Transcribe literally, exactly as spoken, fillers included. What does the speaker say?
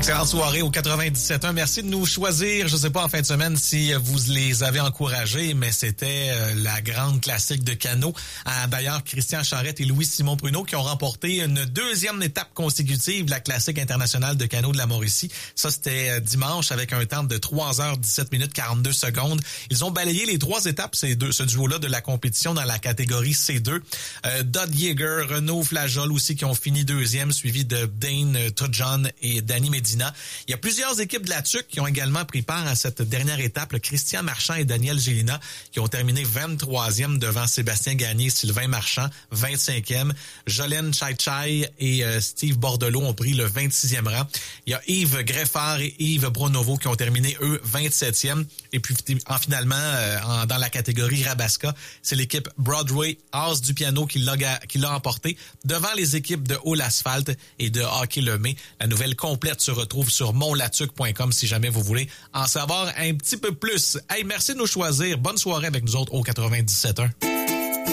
Excellente soirée au quatre-vingt-dix-sept point un. Merci de nous choisir. Je sais pas en fin de semaine si vous les avez encouragés, mais c'était la grande classique de canot. D'ailleurs, Christian Charette et Louis-Simon Pruneau qui ont remporté une deuxième étape consécutive de la classique internationale de canot de la Mauricie. Ça, c'était dimanche avec un temps de trois heures dix-sept minutes quarante-deux secondes. Ils ont balayé les trois étapes, ces deux, ce duo-là de la compétition dans la catégorie C deux. Euh, Dodd Yeager, Renaud Flajol aussi qui ont fini deuxième, suivi de Dane Tudjon et Danny Medina. Il y a plusieurs équipes de la T U C qui ont également pris part à cette dernière étape. Le Christian Marchand et Daniel Gélina qui ont terminé vingt-troisième devant Sébastien Gagné, Sylvain Marchand, vingt-cinquième. Jolene Chai-Chai et euh, Steve Bordelot ont pris le vingt-sixième rang. Il y a Yves Greffard et Yves Bronovo qui ont terminé, eux, vingt-septième. Et puis, en finalement, euh, en, dans la catégorie Rabasca, c'est l'équipe Broadway House du piano qui l'a, qui l'a emporté devant les équipes de Haut l'Asphalte et de Hockey Lemay. La nouvelle complète se retrouve sur mon latuc point com si jamais vous voulez en savoir un petit peu plus. Hey, merci de nous choisir. Bonne soirée avec nous autres au quatre-vingt-dix-sept point un.